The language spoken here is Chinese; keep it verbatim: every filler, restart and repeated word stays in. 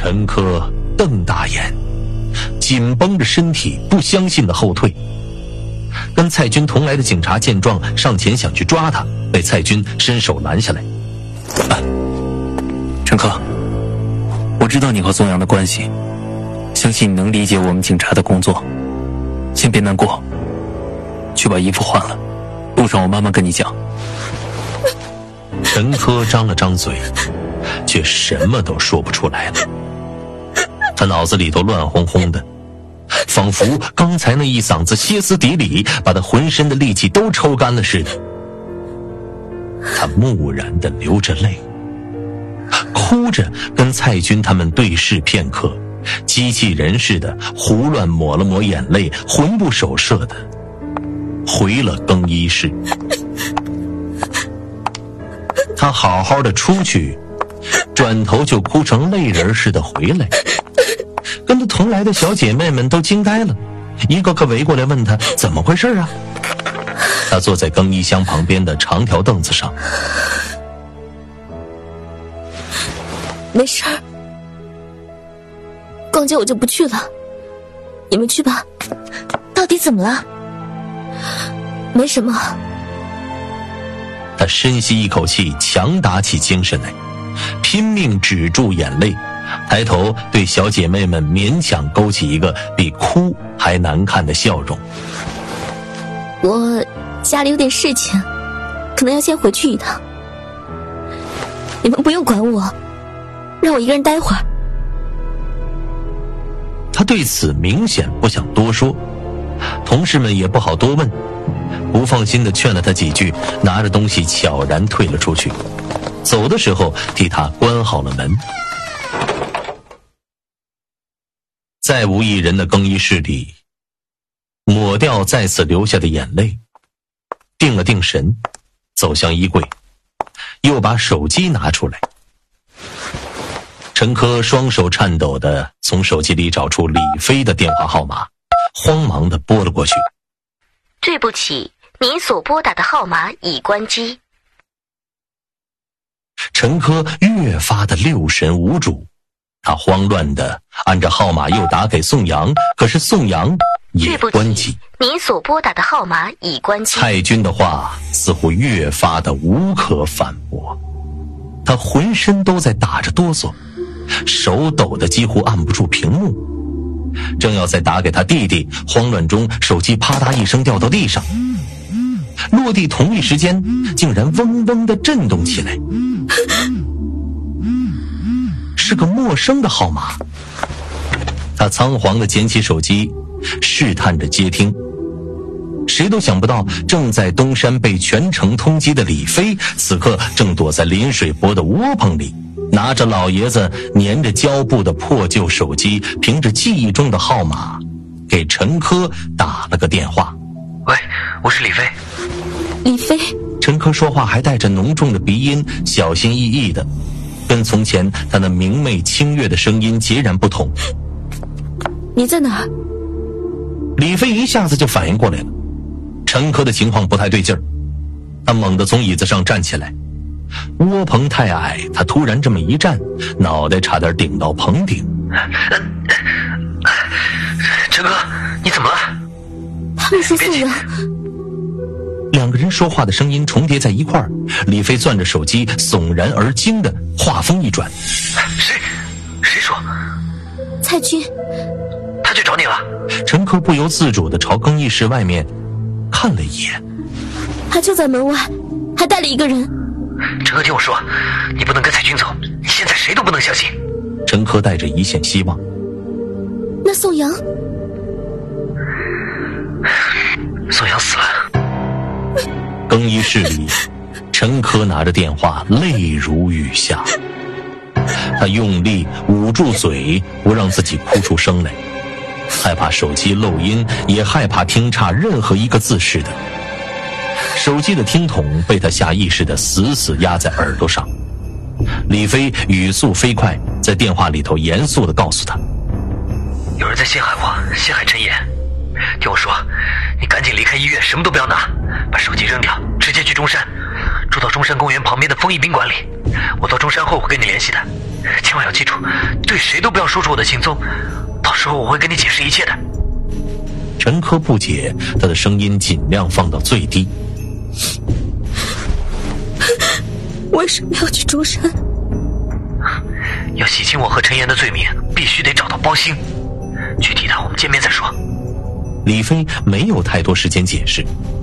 陈科瞪大眼，紧绷着身体，不相信的后退。跟蔡军同来的警察见状，上前想去抓他，被蔡军伸手拦下来。 啊，陈科，我知道你和宋阳的关系，相信你能理解我们警察的工作，先别难过，去把衣服换了，路上我慢慢跟你讲。 陈科张了张嘴，却什么都说不出来了。他脑子里头乱哄哄的，仿佛刚才那一嗓子歇斯底里把他浑身的力气都抽干了似的。他木然地流着泪，哭着跟蔡军他们对视片刻，机器人似的胡乱抹了抹眼泪，魂不守舍的回了更衣室。他好好的出去，转头就哭成泪人似的回来。跟他同来的小姐妹们都惊呆了，一个个围过来问他怎么回事啊。他坐在更衣箱旁边的长条凳子上。 没事儿，逛街我就不去了，你们去吧。到底怎么了？没什么。 他深吸一口气，强打起精神来，拼命止住眼泪，抬头对小姐妹们勉强勾起一个比哭还难看的笑容。 我家里有点事情，可能要先回去一趟，你们不用管我，让我一个人待会儿。 他对此明显不想多说，同事们也不好多问，不放心地劝了他几句，拿着东西悄然退了出去，走的时候替他关好了门。再无一人的更衣室里，抹掉再次流下的眼泪，定了定神，走向衣柜，又把手机拿出来。陈科双手颤抖地从手机里找出李飞的电话号码，慌忙地拨了过去。 对不起，您所拨打的号码已关机。 陈科越发的六神无主，他慌乱地按着号码又打给宋阳，可是宋阳也关机。 您所拨打的号码已关机。 蔡军的话似乎越发的无可反驳，他浑身都在打着哆嗦，手抖得几乎按不住屏幕。正要再打给他弟弟，慌乱中手机啪嗒一声掉到地上，落地同一时间竟然嗡嗡地震动起来，是个陌生的号码。他仓皇地捡起手机，试探着接听。谁都想不到，正在东山被全城通缉的李飞，此刻正躲在临水泊的窝棚里，拿着老爷子粘着胶布的破旧手机，凭着记忆中的号码给陈科打了个电话。 喂，我是李飞。 李飞。 陈科说话还带着浓重的鼻音，小心翼翼的，跟从前他那明媚清越的声音截然不同。 你在哪儿？ 李飞一下子就反应过来了，陈科的情况不太对劲儿，他猛地从椅子上站起来。窝棚太矮，他突然这么一站，脑袋差点顶到棚顶。 陈哥，你怎么了？ 他们说宋阳。 两个人说话的声音重叠在一块儿，李飞攥着手机，悚然而惊的话锋一转。 谁？谁说？ 蔡军。 他去找你了。 陈科不由自主地朝更衣室外面看了一眼。 他就在门外，还带了一个人。 陈哥，听我说，你不能跟蔡军走，你现在谁都不能相信。 陈科带着一线希望。 那宋阳？ 宋阳死了。 更衣室里，陈科拿着电话，泪如雨下。他用力捂住嘴，不让自己哭出声来，害怕手机漏音，也害怕听差任何一个字似的。手机的听筒被他下意识地死死压在耳朵上。李飞语速飞快，在电话里头严肃地告诉他： 有人在陷害我，陷害陈岩。听我说，你赶紧离开医院，什么都不要拿，把手机扔掉，直接去中山，住到中山公园旁边的丰益宾馆里。我到中山后会跟你联系的。 千万要记住，对谁都不要说出我的行踪，到时候我会跟你解释一切的。 陈科不解，他的声音尽量放到最低。 为什么要去舟山？ 要洗清我和陈岩的罪名，必须得找到包兴。具体的我们见面再说。 李飞没有太多时间解释，